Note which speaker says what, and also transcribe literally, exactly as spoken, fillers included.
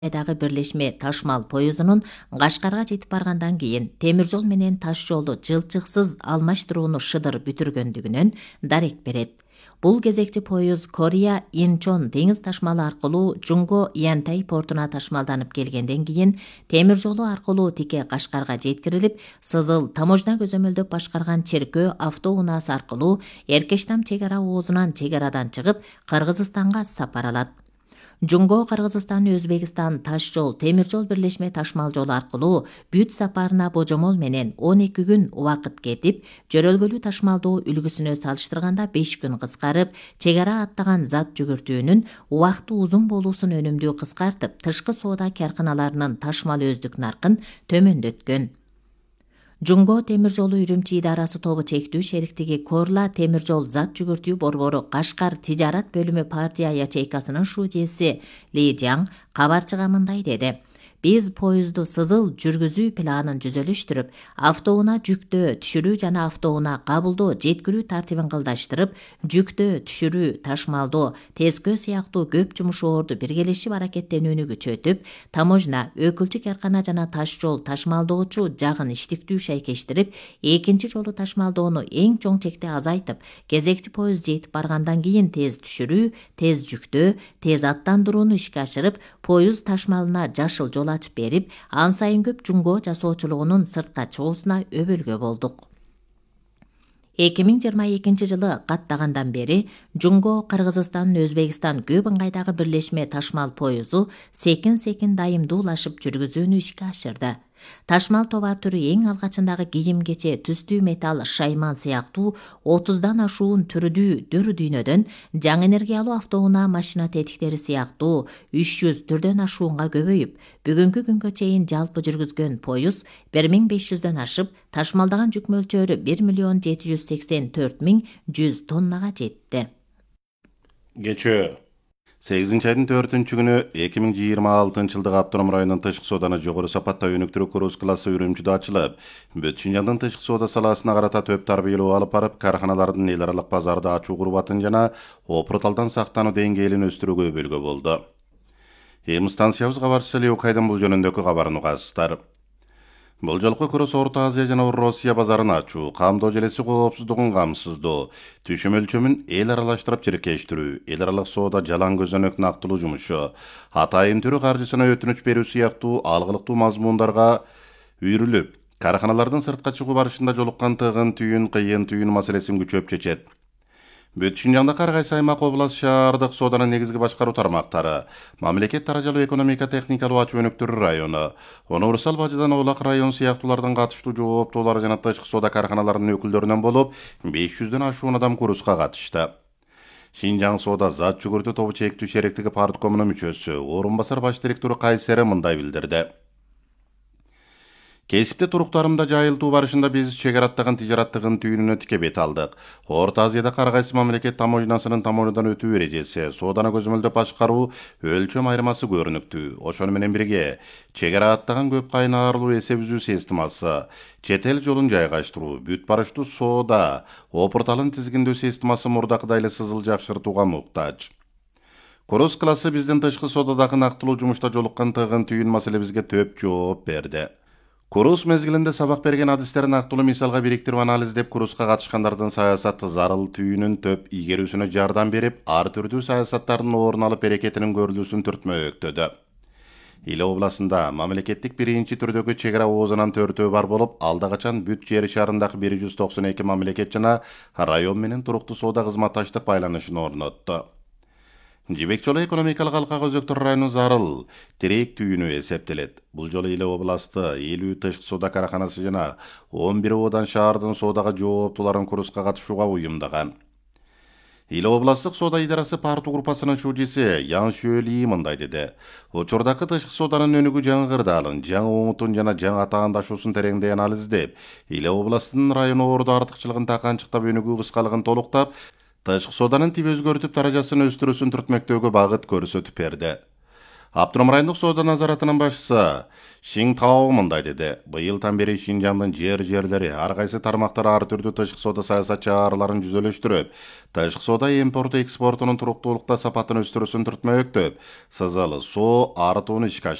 Speaker 1: дагы бирлешме ташмал поездунун Кашкарга жетип баргандан кийин темир жол менен таш жолду жылчыксыз алмаштырууну шыдыр бүтүргөндүгүнөн дарек берет. Бул кезекчи поезд Корея Инчон деңиз ташмалы аркылуу Жунго Янтай портуна ташмалданып келгенден кийин темир жолу аркылуу тике Кашкарга жеткирилип, Сызыл таможня көзөмөлдөп башкарган Черкөө автоунаасы аркылуу Эркештам чек ара оозунан чек арадан чыгып Кыргызстанга сапар алат. Жунго Кыргызстан Өзбекстан таш жол темир жол бирлешме ташмал жолу аркылуу бүт сапарына божомол менен он эки күн убакыт кетип, жөрөлгөлүү ташмалдоо үлгүсүнө салыштырганда беш күн кыскарып, чек ара аттаган зат жүгүртүүнүн убакыты узун болуусун өнүмдүү кыскартып, тышкы соода карканаларынын ташмал өздүк наркын төмөндөткөн. Жунго темир жолу Үрүмчи идарасы тобу чектүү шериктиги Корла темир жол зат жүгүртүү борбору Кашкар тижарат бөлүмү партия ячейкасынын шуудеси Ли Жаң кабарчыга мындай деди: Биз поезду Сызыл жүргүзүү планын жүзөлүштүрүп, автоунаа жүктөө, түшүрүү жана автоунаа кабылдоо, жеткирүү тартибин кылдаштырып, жүктөө, түшүрүү, ташмалдоо, тескөө сыяктуу көп жумушоорду биргелешип аракеттенүүнү күчөтүп, таможня, өкүлчү каркана жана таш жол ташмалдоочу жагын иштиктүү шайкештирип, экинчи жолу ташмалдоону эң чоң чекте азайтып, кезекчи поезд жетип баргандан кийин тез түшүрүү, тез жүктөө, тез аттандырууну ишке ашырып, поезд ташмалына жашыл жол ачып берип, ан сайын көп жунго жасоочулугунун сыртка чыгуусуна өбөлгө болдук. эки миң жыйырма экинчи жылы каттагандан бери Жунго Кыргызстан Өзбекстан көп ыңгайдагы бирлешме ташмал поезду секин-секин дайымдуулашып жүргүзүүнү ишке ашырды. Ташмал товар түрү эң алгачындагы кийим-кече, түстүү металл, шайман сыяктуу отуздан ашуун түрдүү дүр дүйнөдөн, жаңы энергиялуу автоунаа машина тетиктери сыяктуу үч жүз түрдөн ашуунга көбөйүп, бүгүнкү күнгө чейин жалпы жүргүзгөн поезд бир миң беш жүздөн ашып, ташмалдаган жүк мөлчөрү бир миллион жети жүз сексен төрт миң жүз тоннага жетти.
Speaker 2: Кечээ сегизинчи айдын төртүнчү күнү эки миң жыйырма алтынчы жылдык Автоном районунун тышкы сооданы жогору сапатта өнүктүрүү круз классы Үрүмчүдө ачылып, бүт Шинжаңдын тышкы соода саласына карата төп тарбиялоо алып барып, карханалардын эл аралык базарды ачуу курбатын жана опурталдан сактануу деңгээлин өстүрүүгө өбөлгө болду. Эми станциябыз кабарчысы Леокайдын бул жөнүндөгү кабарын угасыздар. Бул жолку курс Орто Азия жана Россия базарын ачуу, камдоо желеси коопсуздугун камсыздоо, түшүм өлчөмүн эл аралаштырып чиркештирүү, эл аралык соода жалаң көзөнөк нактылуу жумушу, атайын түрү каржысына өтүнүч берүү сыяктуу алгылыктуу мазмундарга үйрүлүп, карханалардын сыртка чыгуу барышында жолуккан тыгын түйүн, кыйын түйүн маселесин күчөп чечет. Бүт Шинжаңдагы ар кайсы аймак, област, шаардык сооданын негизги башкаруу тармактары, мамлекет даражалуу экономика техникалуу ачуу өнүктүрүү району, универсал бажыдан Оолак район сыяктуулардын катыштуу жооптуулары жана тышкы соода карханаларынын өкүлдөрүнөн болуп, беш жүздөн ашуун адам курска катышты. Шинжаң соода зат жүгүртүү тобу чектүү шериктиги парткомунун мүчөсү, орун басар баш директору Кайсери мындай билдирди: Кесипте туруктарымда жайылтуу барышында биз чек араттаган тижараттыгын түйүнүнө тике бет алдык. Орто Азияда ар кайсы мамлекет таможнясынын таможнядан өтүү эрежеси, сооданы көзөмөлдөп башкаруу өлчөм айырмасы көрүнүктүү. Ошону менен бирге чек ара аттаган көп кайнарлуу эсеп үзүү системасы, чет эл жолун жайгаштыруу, бүт барыштуу соода, опурталын тизгиндөө системасы мурдакыдай эле сызыл жакшыртууга муктаж. Круз классы биздин тышкы соодадагы нактылуу жумушта жолуккан тыгын түйүн маселебизге төп жооп берди. Курс мезгилинде сабак берген адистерин нактылуу мисалга бириктирип анализдеп, курска катышкандардын саясаты зарыл түйүнүн төп ийгерүүсүнө жардам берип, ар түрдүү саясаттардын орун алып берекетинин көрүлүүсүн түртмөктөдү. Иле областында мамлекеттик биринчи түрдөгү чек ара оозунан төртөө бар болуп, алда качан бүт жер шарындагы бир жүз токсон эки мамлекет жана район менен туруктуу соода кызматташтык байланышын орнотту. Жибек жолу экономикалык алкага өзөктөр району зарыл тирек түйүнү эсептелет. Бул жолу Иле областы элүү тышкы соода караханасы жана он бир одан шаардын соодага жооптууларын курска катышууга уюмдаган. Иле областтык соода идарасы парту группасынын шуудеси Ян Шөли мындай деди: Учурдагы тышкы сооданын өнүгүү жаңы кырдаалын, жаңы оңутун жана жаңы атаандашуусун тереңдей анализдеп, Иле областынын району орду артыкчылыгын таканчыктап, өнүгүү кыскалыгын толуктап, тышкы сооданын тип өзгөртүп даражасын өстүрүүсүн түртмөктөөгө багыт көрсөтүп берди. Автоном райондук соода назаратынын башчысы Шиң Тао мындай деди. Быйылдан бери Шинжаңдын жер-жерлери ар кайсы тармактар ар түрдүү тышкы соода саясат чараларын жүзөлөштүрүп, тышкы соода импорту экспортунун туруктуулукта сапатын өстүрүүсүн түртмөктөп, сызалы соо арытууну ишке